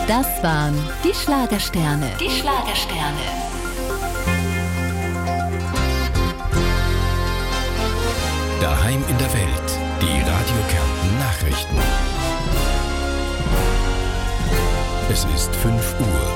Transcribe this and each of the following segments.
Das waren die Schlagersterne. Die Schlagersterne. Daheim in der Welt. Die Radio Kärnten Nachrichten. Es ist 5 Uhr.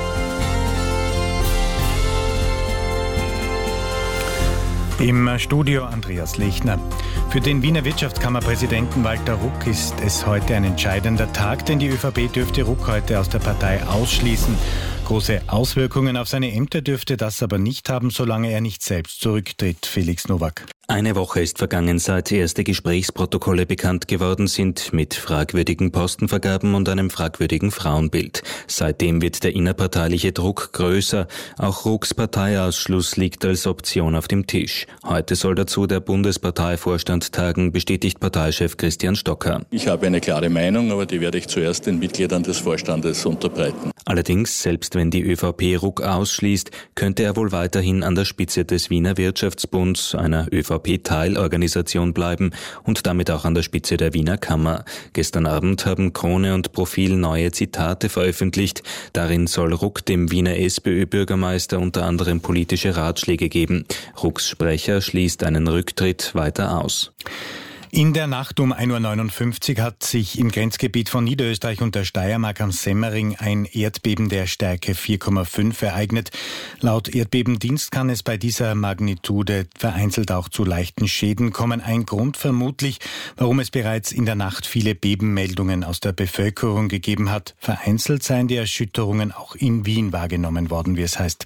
Im Studio Andreas Lechner. Für den Wiener Wirtschaftskammerpräsidenten Walter Ruck ist es heute ein entscheidender Tag, denn die ÖVP dürfte Ruck heute aus der Partei ausschließen. Große Auswirkungen auf seine Ämter dürfte das aber nicht haben, solange er nicht selbst zurücktritt. Felix Nowak. Eine Woche ist vergangen, seit erste Gesprächsprotokolle bekannt geworden sind, mit fragwürdigen Postenvergaben und einem fragwürdigen Frauenbild. Seitdem wird der innerparteiliche Druck größer. Auch Rucks Parteiausschluss liegt als Option auf dem Tisch. Heute soll dazu der Bundesparteivorstand tagen, bestätigt Parteichef Christian Stocker. Ich habe eine klare Meinung, aber die werde ich zuerst den Mitgliedern des Vorstandes unterbreiten. Allerdings, selbst wenn die ÖVP Ruck ausschließt, könnte er wohl weiterhin an der Spitze des Wiener Wirtschaftsbunds, einer ÖVP-Teilorganisation, bleiben und damit auch an der Spitze der Wiener Kammer. Gestern Abend haben Krone und Profil neue Zitate veröffentlicht. Darin soll Ruck dem Wiener SPÖ-Bürgermeister unter anderem politische Ratschläge geben. Rucks Sprecher schließt einen Rücktritt weiter aus. In der Nacht um 1.59 Uhr hat sich im Grenzgebiet von Niederösterreich und der Steiermark am Semmering ein Erdbeben der Stärke 4,5 ereignet. Laut Erdbebendienst kann es bei dieser Magnitude vereinzelt auch zu leichten Schäden kommen. Ein Grund vermutlich, warum es bereits in der Nacht viele Bebenmeldungen aus der Bevölkerung gegeben hat. Vereinzelt seien die Erschütterungen auch in Wien wahrgenommen worden, wie es heißt.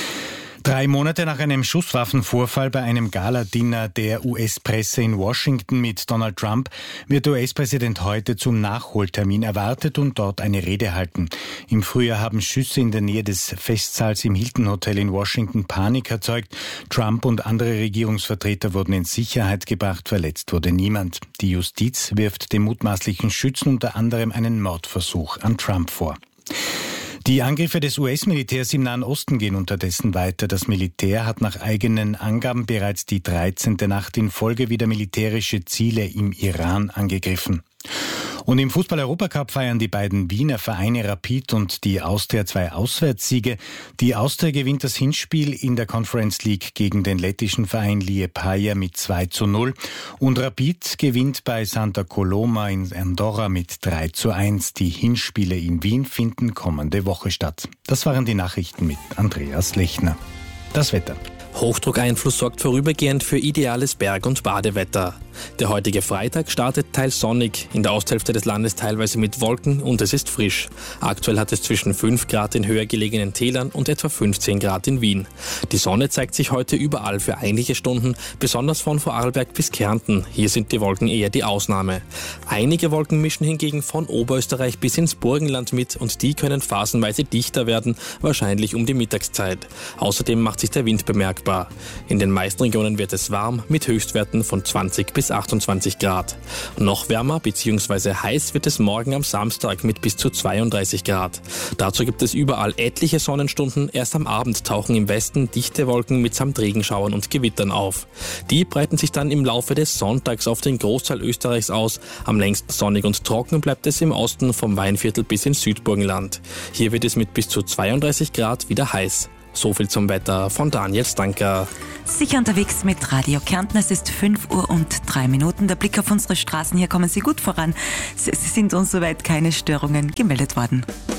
3 Monate nach einem Schusswaffenvorfall bei einem Galadinner der US-Presse in Washington mit Donald Trump wird US-Präsident heute zum Nachholtermin erwartet und dort eine Rede halten. Im Frühjahr haben Schüsse in der Nähe des Festsaals im Hilton Hotel in Washington Panik erzeugt. Trump und andere Regierungsvertreter wurden in Sicherheit gebracht, verletzt wurde niemand. Die Justiz wirft dem mutmaßlichen Schützen unter anderem einen Mordversuch an Trump vor. Die Angriffe des US-Militärs im Nahen Osten gehen unterdessen weiter. Das Militär hat nach eigenen Angaben bereits die 13. Nacht in Folge wieder militärische Ziele im Iran angegriffen. Und im Fußball-Europacup feiern die beiden Wiener Vereine Rapid und die Austria 2 Auswärtssiege. Die Austria gewinnt das Hinspiel in der Conference League gegen den lettischen Verein Liepaja mit 2:0 und Rapid gewinnt bei Santa Coloma in Andorra mit 3:1. Die Hinspiele in Wien finden kommende Woche statt. Das waren die Nachrichten mit Andreas Lechner. Das Wetter. Hochdruckeinfluss sorgt vorübergehend für ideales Berg- und Badewetter. Der heutige Freitag startet teils sonnig, in der Osthälfte des Landes teilweise mit Wolken und es ist frisch. Aktuell hat es zwischen 5 Grad in höher gelegenen Tälern und etwa 15 Grad in Wien. Die Sonne zeigt sich heute überall für einige Stunden, besonders von Vorarlberg bis Kärnten. Hier sind die Wolken eher die Ausnahme. Einige Wolken mischen hingegen von Oberösterreich bis ins Burgenland mit und die können phasenweise dichter werden, wahrscheinlich um die Mittagszeit. Außerdem macht sich der Wind bemerkbar. In den meisten Regionen wird es warm mit Höchstwerten von 20 bis 28 Grad. Noch wärmer bzw. heiß wird es morgen am Samstag mit bis zu 32 Grad. Dazu gibt es überall etliche Sonnenstunden. Erst am Abend tauchen im Westen dichte Wolken mitsamt Regenschauern und Gewittern auf. Die breiten sich dann im Laufe des Sonntags auf den Großteil Österreichs aus. Am längsten sonnig und trocken bleibt es im Osten vom Weinviertel bis ins Südburgenland. Hier wird es mit bis zu 32 Grad wieder heiß. So viel zum Wetter von Daniel Stanker. Sicher unterwegs mit Radio Kärnten. Es ist 5:03. Der Blick auf unsere Straßen. Hier kommen Sie gut voran. Es sind uns soweit keine Störungen gemeldet worden.